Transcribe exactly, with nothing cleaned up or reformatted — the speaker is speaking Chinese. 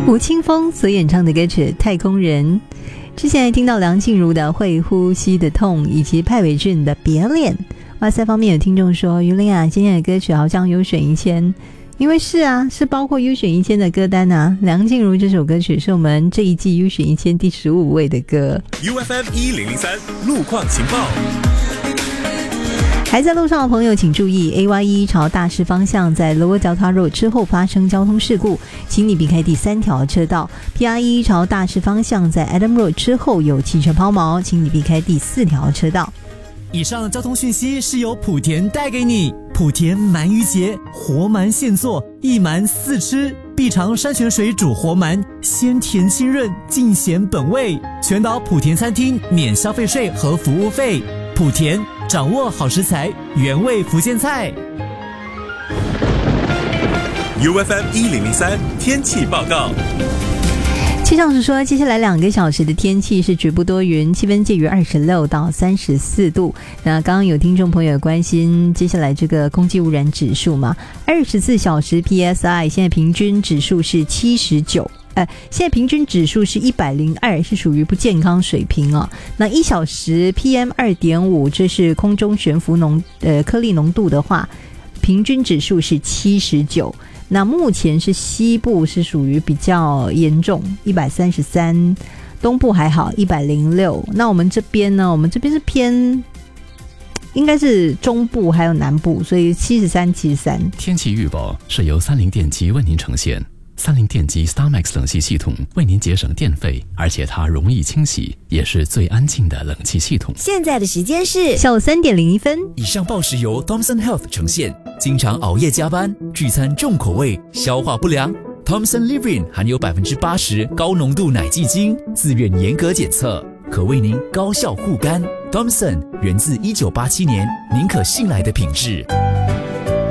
吴青峰所演唱的歌曲《太空人》，之前还听到梁静茹的《会呼吸的痛》，以及派伟俊的《别恋》。哇塞，方面有听众说，于琳啊，今天的歌曲好像优选一千，因为是啊，是包括优选一千的歌单啊。梁静茹这首歌曲是我们这一季优选一千第十五位的歌。 U F M 一零零三路况情报。 还在路上的朋友请注意 A Y 一 朝大势方向在 Lower Delta Road 之后发生交通事故，请你避开第三条车道。 P R 一 朝大势方向在 Adam Road 之后有汽车抛锚，请你避开第四条车道。 以上交通讯息是由莆田带给你。莆田鳗鱼节，活鳗现做，一鳗四吃，必尝山泉水煮活鳗，鲜甜清润，尽显本味。全岛莆田餐厅免消费税和服务费。莆田掌握好食材，原味福建菜。 U F M 一零零三天气报告。 气象署说，接下来两个小时的天气是局部多云，气温介于二十六到三十四度。那刚刚有听众朋友关心接下来这个空气污染指数嘛，二十四小时 P S I 现在平均指数是七十九。呃，现在平均指数是一百零二，是属于不健康水平哦。那一小时 P M 二点五， 这是空中悬浮浓呃颗粒浓度的话，平均指数是七十九。那目前是西部是属于比较严重，一百三十三，东部还好一百零六。那我们这边呢，我们这边是偏应该是中部还有南部，所以七十三七十三。 天气预报是由三菱电机为您呈现。三菱电机 StarMax 冷气系统为您节省电费，而且它容易清洗，也是最安静的冷气系统。 现在的时间是下午三点零一分。 以上报时由 Thomson Health 呈现。经常熬夜加班、聚餐重口味、消化不良 ，Thomson Living 含有百分之八十高浓度奶基精，自愿严格检测，可为您高效护肝。Thomson 源自一九八七年，您可信赖的品质。